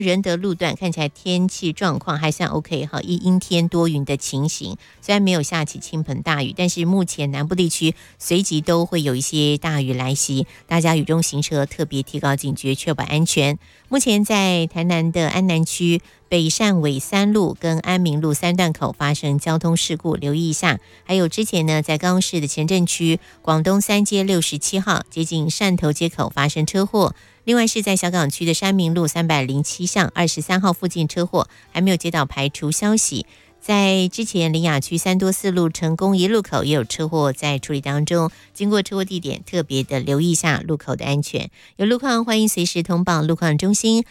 仁德路段看起来天气状况还算 OK 哈，阴天多云的情形，虽然没有下起倾盆大雨，但是目前南部地区随即都会有一些大雨来袭，大家雨中行车特别提高警觉，确保安全。目前在台南的安南区北善尾3路跟安民路3段口发生交通事故，留意一下。还有之前呢，在高雄市的前镇区广东3街67号接近汕头街口发生车祸。另外是在小港区的山明路307巷23号附近车祸，还没有接到排除消息。在之前苓雅区3多4路成功1路口也有车祸在处理当中，经过车祸地点特别的留意一下路口的安全。有路况欢迎随时通报路况中心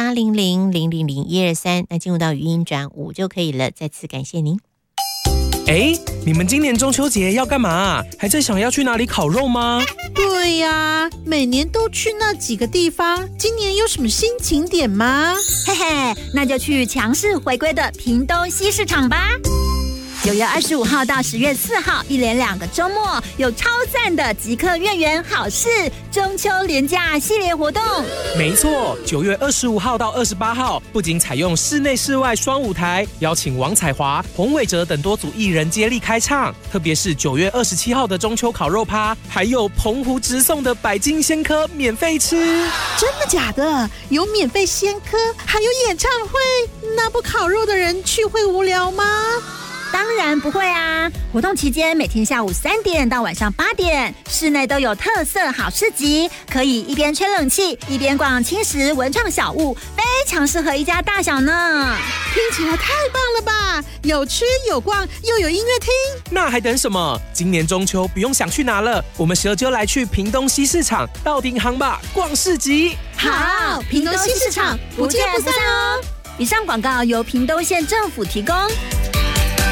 0800000123，那进入到语音转5就可以了。再次感谢您。 你们今年中秋节要干嘛？还在想要去哪里烤肉吗？ 对呀，每年都去那几个地方，今年有什么新景点吗？ 嘿嘿，那就去强势回归的屏东西市场吧。9月25号到10月4号，一连2个周末，有超赞的即刻月圆好事中秋连假系列活动。 没错，9月25号到28号，不仅采用室内室外双舞台，邀请王彩华、洪伟哲等多组艺人接力开唱。特别是9月27号的中秋烤肉趴，还有澎湖直送的百金鲜科免费吃。 真的假的？有免费鲜科，还有演唱会，那不烤肉的人去会无聊吗？ 当然不会啊！活动期间每天下午3点到晚上8点，室内都有特色好市集，可以一边吹冷气一边逛轻食文创小物，非常适合一家大小呢。 听起来太棒了吧！有吃有逛又有音乐听， 那还等什么？今年中秋不用想去哪了，我们蛇就来去屏东西市场到顶行吧，逛市集。 好，屏东西市场不见不散哦！以上广告由屏东县政府提供。